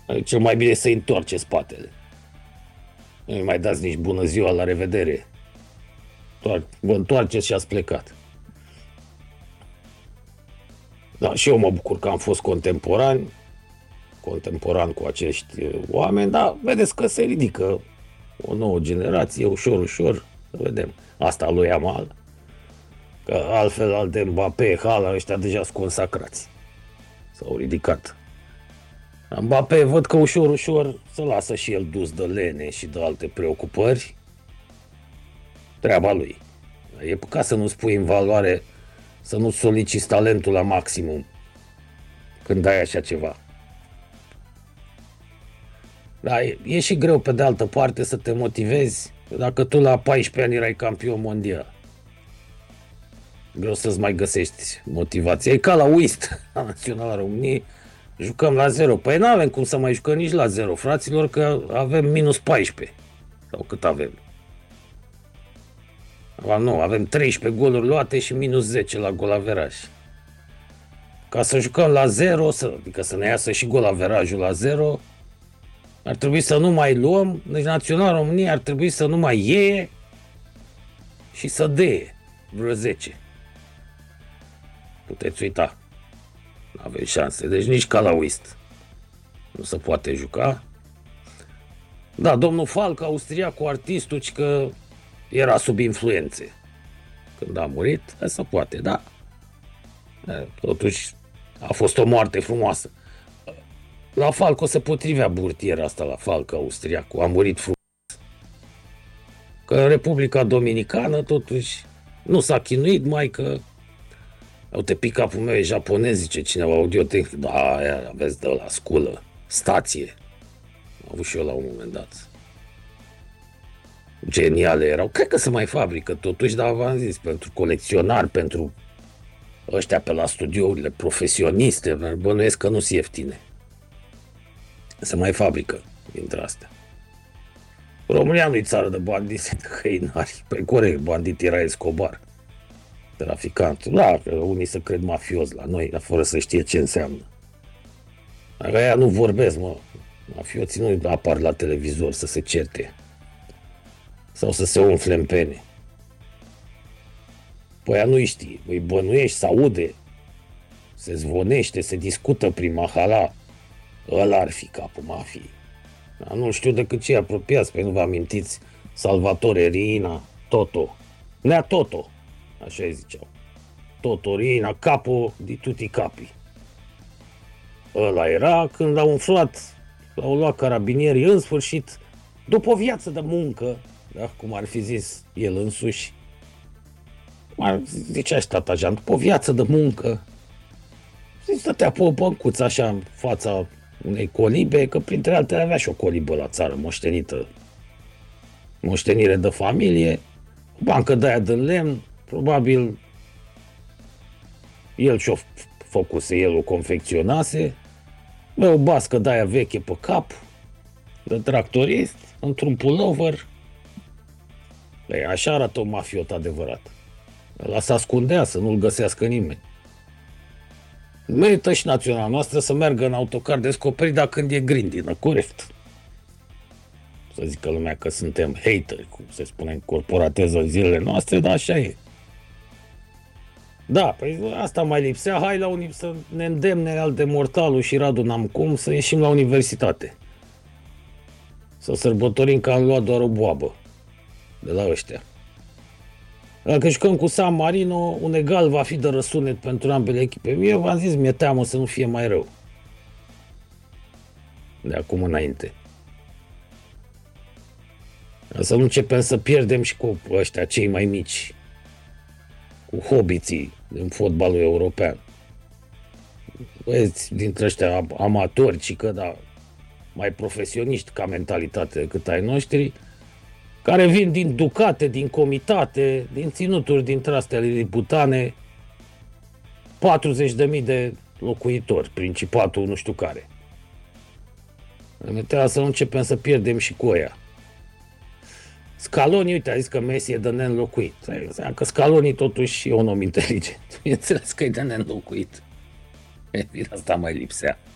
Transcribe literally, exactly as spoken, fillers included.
Cel mai bine să întoarce spatele. Nu mai dați nici bună ziua, la revedere. Vă întoarceți și ați plecat. Da, și eu mă bucur că am fost contemporani, contemporan cu acești oameni, dar vedeți că se ridică o nouă generație, ușor, ușor, să vedem. Asta lui Yamal, că altfel alte Mbappé, Haaland, ăștia deja sunt consacrați. S-au ridicat. Mbappé văd că ușor, ușor se lasă și el dus de lene și de alte preocupări. Treaba lui. E păcat să nu-ți pui în valoare, să nu soliciți talentul la maximum când ai așa ceva. Dar e, e și greu pe de altă parte să te motivezi dacă tu la paisprezece ani erai campion mondial. Greu să-ți mai găsești motivație. E ca la Whist, la Naționala României, jucăm la zero. Păi nu avem cum să mai jucăm nici la zero, fraților, că avem minus paisprezece. Sau cât avem. Nu, avem treisprezece goluri luate și minus zece la golaveraj. Ca să jucăm la zero, să, adică să ne iasă și golaverajul la zero, ar trebui să nu mai luăm, deci Naționala României ar trebui să nu mai iei și să deie vreo zece. Puteți uita. Nu aveți șanse. Deci nici ca la Whist nu se poate juca. Da, domnul Falca, austriacul, artistul, că era sub influențe când a murit, se poate, da. Totuși a fost o moarte frumoasă. La Falco se potrivea burtiera asta, la Falca, austriacul, a murit frumos. Că în Republica Dominicană, totuși, nu s-a chinuit, mai că uite, pick-up-ul meu e japonez, zice cineva, audiotehnic. Da, aia aveți de la sculă, stație. Am avut și eu la un moment dat. Geniale erau. Cred că se mai fabrică totuși, dar v-am zis, pentru colecționari, pentru ăștia pe la studiourile profesioniste, bănuiesc că nu sunt ieftine. Se mai fabrică dintre astea. România nu-i țară de bandiți, de hăinari. Păi corect, bandit era Escobar. Traficant. Da, că unii se cred mafios la noi, dar fără să știe ce înseamnă. Dacă aia nu vorbesc, mă. Mafioții nu apar la televizor să se certe. Sau să se umfle în pene. Păi aia nu-i știe. Îi bănuiești, se aude, se zvonește, se discută prin mahala. Ăla ar fi capul mafiei. Dar nu știu decât cei apropiați, pentru nu vă amintiți Salvatore Riina, Toto. Nea Toto. Așa îi ziceau. Toto Riina, capo di tutti capi. Ăla era când l-au umflat, l-au luat carabinierii în sfârșit, după o viață de muncă, da, cum ar fi zis el însuși, zicea și tata Jean, după o viață de muncă, stătea pe o băncuță așa în fața unei colibe, că printre altele avea și o colibă la țară, moștenită, moștenire de familie, o bancă de aia de lemn, probabil el și-o făcuse, el o confecționase, bă, o bască de aia veche pe cap, de tractorist, într-un pullover. Băi, așa arată un mafiot adevărat. Ăla se ascundea să nu-l găsească nimeni. Merită și naționala noastră să meargă în autocar descoperit, dar când e grindină, corect. Să zică lumea că suntem hateri, cum se spune în corporateză în zilele noastre, dar așa e. Da, păi asta mai lipsea, hai la uni- să ne îndemne al de Mortalul și Radu N-am-cum să ieșim la universitate. Să sărbătorim că am luat doar o boabă de la ăștia. Dacă jucăm cu San Marino, un egal va fi de răsunet pentru ambele echipe. Eu v-am zis, mi-e teamă să nu fie mai rău. De acum înainte. Să nu începem să pierdem și cu ăștia, cei mai mici, cu hobiții din fotbalul european. Băieți, dintre ăștia amatori, cică, dar mai profesioniști ca mentalitate decât ai noștri, care vin din ducate, din comitate, din ținuturi dintre astea liliputane, patruzeci de mii de locuitori, Principatul nu știu care. Trebuie să nu începem să pierdem și cu ăia. Scaloni, uite, a zis că Messi e de neînlocuit. Că Scaloni totuși e un om inteligent. Bineînțeles că e de neînlocuit. Asta mai lipsea.